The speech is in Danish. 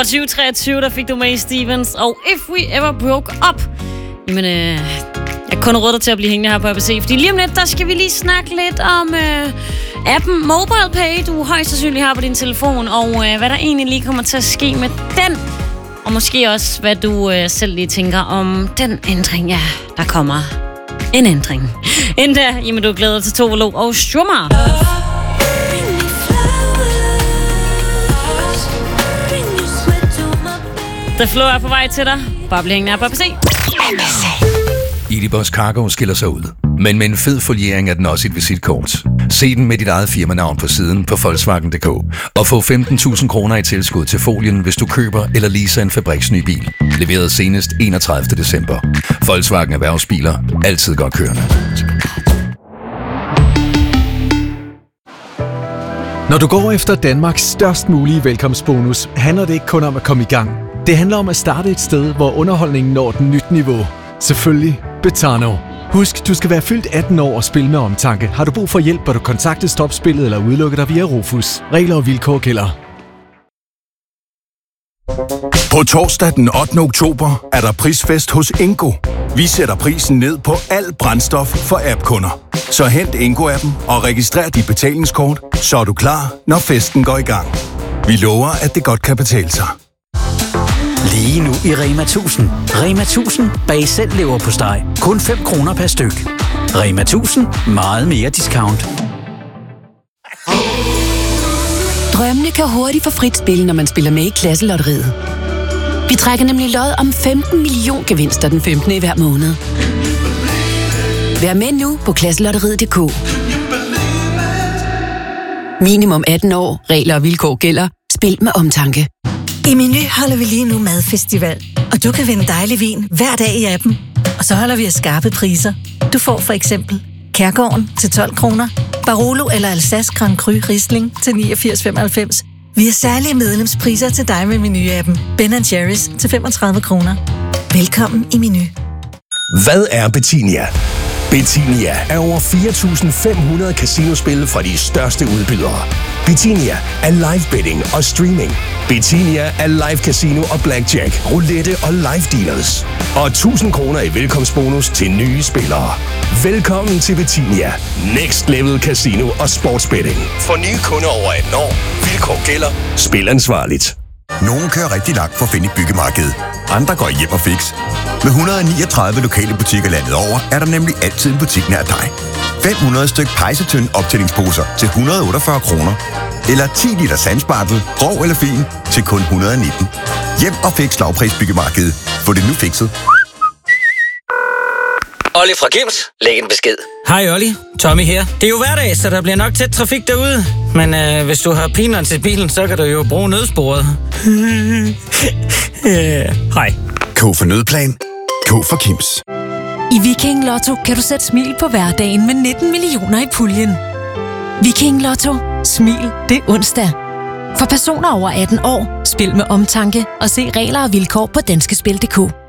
Fra 2023, der fik du May Stevens og If We Ever Broke Up. Jamen, jeg kan kun råde dig til at blive hængende her på ABC, fordi lige om lidt, der skal vi lige snakke lidt om appen MobilePay, du højst sandsynligt har på din telefon, og hvad der egentlig lige kommer til at ske med den. Og måske også, hvad du selv lige tænker om den ændring, ja, der kommer en ændring. Inden da, jamen du glæder til Tove Lo og Strummer. The Flow er på vej til dig. Bare bliv hængende her på ABC. Edibus Cargo skiller sig ud, men med en fed foliering er den også et visitkort. Se den med dit eget firmanavn på siden på Volkswagen.dk og få 15.000 kroner i tilskud til folien, hvis du køber eller leaser en fabriksny bil. Leveret senest 31. december. Volkswagen Erhvervsbiler. Altid godt kørende. Når du går efter Danmarks størst mulige velkomstbonus, handler det ikke kun om at komme i gang. Det handler om at starte et sted, hvor underholdningen når den nyt niveau. Selvfølgelig Betano. Husk, du skal være fyldt 18 år og spille med omtanke. Har du brug for hjælp, bør du kontakte Stopspillet eller udelukke dig via Rufus. Regler og vilkår gælder. På torsdag den 8. oktober er der prisfest hos Ingo. Vi sætter prisen ned på alt brændstof for app-kunder. Så hent Ingo-appen og registrer dit betalingskort, så er du klar, når festen går i gang. Vi lover, at det godt kan betale sig. Lige nu i Rema 1000. Rema 1000 bag selv lever på steg. Kun 5 kroner per styk. Rema 1000. Meget mere discount. Drømmene kan hurtigt få frit spil, når man spiller med i Klasselotteriet. Vi trækker nemlig lod om 15 million gevinster den 15. i hver måned. Vær med nu på Klasselotteriet.dk. Minimum 18 år. Regler og vilkår gælder. Spil med omtanke. I Meny holder vi lige nu madfestival, og du kan vinde dejlig vin hver dag i appen. Og så holder vi af skarpe priser. Du får for eksempel Kærgården til 12 kroner, Barolo eller Alsace Grand Cru Riesling til 89,95. Vi har særlige medlemspriser til dig med Meny-appen. Ben & Jerry's til 35 kroner. Velkommen i Meny. Hvad er Betinia? Betinia er over 4.500 casinospil fra de største udbydere. Betinia er live betting og streaming. Betinia er live casino og blackjack, roulette og live dealers. Og 1.000 kroner i velkomstbonus til nye spillere. Velkommen til Betinia. Next level casino og sportsbetting. For nye kunder over 18 år. Vilkår gælder. Spil ansvarligt. Nogle kører rigtig langt for at finde et byggemarked. Andre går hjem og fix. Med 139 lokale butikker landet over, er der nemlig altid en butik nær dig. 500 styk pejsetønd optællingsposer til 148 kroner. Eller 10 liter sandspartel, grov eller fin, til kun 119. Hjem og fix lavprisbyggemarkedet. Få det nu fikset. Olli fra Kims, læg en besked. Hej Olli, Tommy her. Det er jo hverdag, så der bliver nok tæt trafik derude. Men hvis du har peanuts i bilen, så kan du jo bruge nødsporet. Hej. K for nødplan. K for Kims. I Viking Lotto kan du sætte smil på hverdagen med 19 millioner i puljen. Viking Lotto. Smil, det er onsdag. For personer over 18 år, spil med omtanke og se regler og vilkår på danskespil.dk.